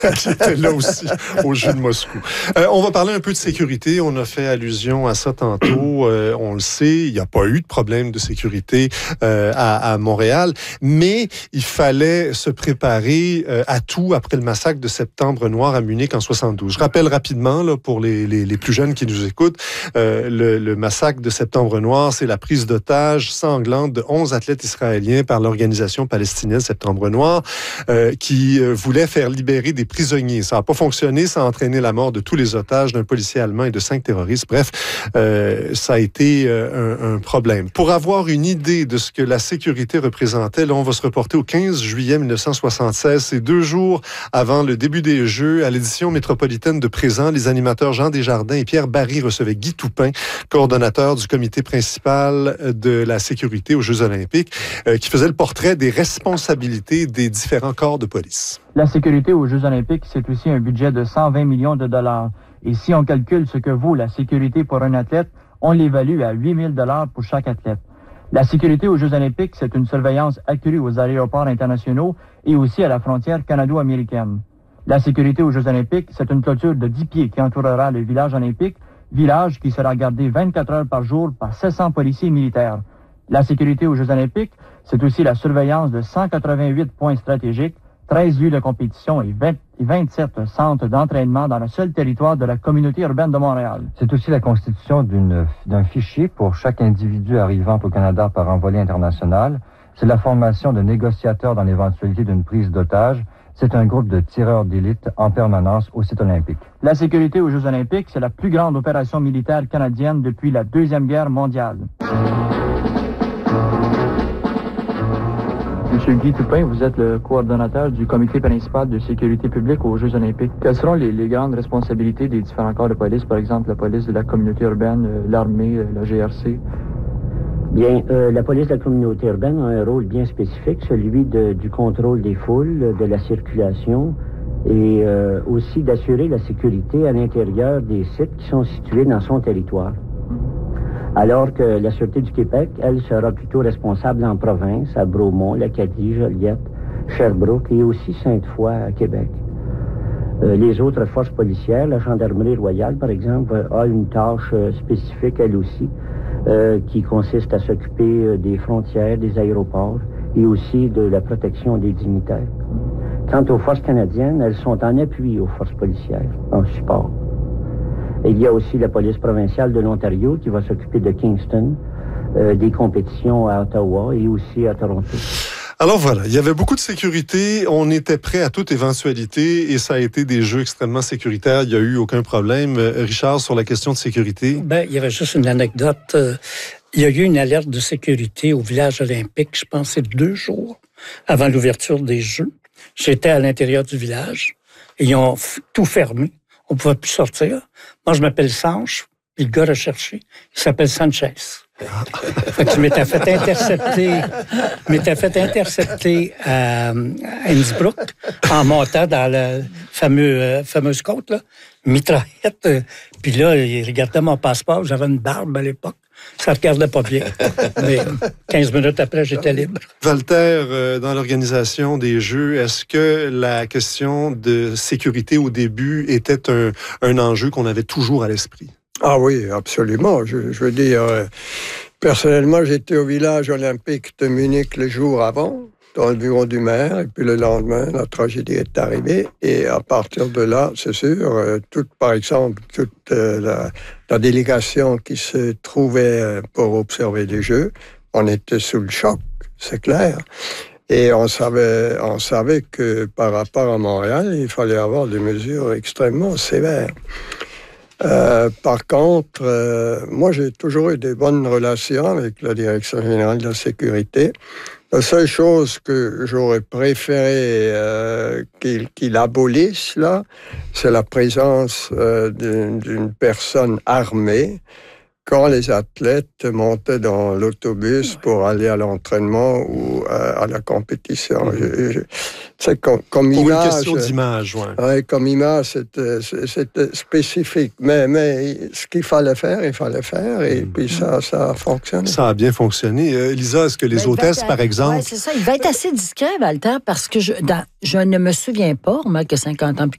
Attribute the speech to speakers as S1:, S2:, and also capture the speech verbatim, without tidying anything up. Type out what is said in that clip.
S1: qui était là aussi aux Jeux de Moscou. Euh, on va parler un peu de sécurité. On a fait allusion à ça tantôt. Euh, on le sait, il n'y a pas eu de problème de sécurité euh, à, à Montréal, mais il fallait se préparer euh, à tout après le massacre de Septembre Noir à Munich en soixante-douze. Je rappelle rapidement, là, pour les, les, les plus jeunes qui nous écoutent, euh, le, le massacre de Septembre Noir, c'est la prise d'otages sanglante de onze athlètes israéliens par l'organisation palestinienne Septembre Noir, euh, qui euh, voulait faire libérer des prisonniers. Ça n'a pas fonctionné, ça a entraîné la mort de tous les otages, d'un policier allemand et de cinq terroristes. Bref, euh, ça a été euh, un, un problème. Pour avoir une idée de ce que la sécurité représentait, là, on va se reporter au quinze juillet mille neuf cent soixante-seize. C'est deux jours avant le début des Jeux. À l'édition métropolitaine de Présent, les animateurs Jean Desjardins et Pierre Barry recevaient Guy Toupin, coordonnateur du comité principal de la sécurité aux Jeux olympiques, euh, qui faisait le portrait des responsabilités des différents corps de police.
S2: La sécurité aux Jeux olympiques, c'est aussi un budget de cent vingt millions de dollars. Et si on calcule ce que vaut la sécurité pour un athlète, on l'évalue à huit mille dollars pour chaque athlète. La sécurité aux Jeux olympiques, c'est une surveillance accrue aux aéroports internationaux et aussi à la frontière canado-américaine. La sécurité aux Jeux olympiques, c'est une clôture de dix pieds qui entourera le village olympique, village qui sera gardé vingt-quatre heures par jour par sept cents policiers militaires. La sécurité aux Jeux olympiques, c'est aussi la surveillance de cent quatre-vingt-huit points stratégiques, treize lieux de compétition et vingt, vingt-sept centres d'entraînement dans le seul territoire de la communauté urbaine de Montréal.
S3: C'est aussi la constitution d'une, d'un fichier pour chaque individu arrivant au Canada par envolée internationale. C'est la formation de négociateurs dans l'éventualité d'une prise d'otage. C'est un groupe de tireurs d'élite en permanence au site olympique.
S2: La sécurité aux Jeux olympiques, c'est la plus grande opération militaire canadienne depuis la Deuxième Guerre mondiale. Monsieur Guy Toupin, vous êtes le coordonnateur du comité principal de sécurité publique aux Jeux olympiques. Quelles seront les, les grandes responsabilités des différents corps de police, par exemple la police de la communauté urbaine, euh, l'armée, euh, la G R C?
S4: Bien, euh, la police de la communauté urbaine a un rôle bien spécifique, celui de, du contrôle des foules, de la circulation et euh, aussi d'assurer la sécurité à l'intérieur des sites qui sont situés dans son territoire. Alors que la Sûreté du Québec, elle, sera plutôt responsable en province, à Bromont, l'Acadie, Joliette, Sherbrooke et aussi Sainte-Foy à Québec. Euh, les autres forces policières, la Gendarmerie royale, par exemple, a une tâche euh, spécifique, elle aussi, euh, qui consiste à s'occuper euh, des frontières, des aéroports et aussi de la protection des dignitaires. Quant aux forces canadiennes, elles sont en appui aux forces policières, en support. Il y a aussi la police provinciale de l'Ontario qui va s'occuper de Kingston, euh, des compétitions à Ottawa et aussi à Toronto.
S1: Alors voilà, il y avait beaucoup de sécurité, on était prêt à toute éventualité et ça a été des jeux extrêmement sécuritaires, il n'y a eu aucun problème. Richard, sur la question de sécurité?
S5: Ben, il y avait juste une anecdote. Il y a eu une alerte de sécurité au village olympique, je pense c'est deux jours avant l'ouverture des Jeux. J'étais à l'intérieur du village et ils ont tout fermé. On ne pouvait plus sortir. Moi, je m'appelle Sanche, puis le gars recherché, il s'appelle Sanchez. Fait que je m'étais fait intercepter, m'étais fait intercepter à Innsbruck en montant dans la fameux, euh, fameuse côte, là, mitraillette. Euh, puis là, il regardait mon passeport, j'avais une barbe à l'époque. Ça ne regardait pas bien. Mais quinze minutes après, j'étais libre.
S1: Walter, euh, dans l'organisation des Jeux, est-ce que la question de sécurité au début était un, un enjeu qu'on avait toujours à l'esprit?
S6: Ah oui, absolument. Je, je veux dire, euh, personnellement, j'étais au village olympique de Munich le jour avant, dans le bureau du maire, et puis le lendemain, la tragédie est arrivée. Et à partir de là, c'est sûr, euh, toute, par exemple, toute euh, la, la délégation qui se trouvait pour observer les Jeux, on était sous le choc, c'est clair. Et on savait, on savait que par rapport à Montréal, il fallait avoir des mesures extrêmement sévères. Euh, par contre, euh, moi, j'ai toujours eu des bonnes relations avec la Direction générale de la sécurité. La seule chose que j'aurais préféré euh, qu'il, qu'il abolisse, là, c'est la présence euh, d'une, d'une personne armée quand les athlètes montaient dans l'autobus pour aller à l'entraînement ou à, à la compétition.
S1: Mmh.
S6: Je, je, c'est comme, comme
S1: Pour
S6: image,
S1: une question d'image, oui.
S6: Ouais, comme image, c'était, c'était spécifique. Mais, mais ce qu'il fallait faire, il fallait faire, et mmh. puis ça, ça a fonctionné.
S1: Ça a bien fonctionné. Euh, Lisa, est-ce que les ben, hôtesses, être, par exemple...
S7: Oui, c'est ça. Il va être assez discret, Walter, parce que je, dans, je ne me souviens pas, moi, que cinquante ans plus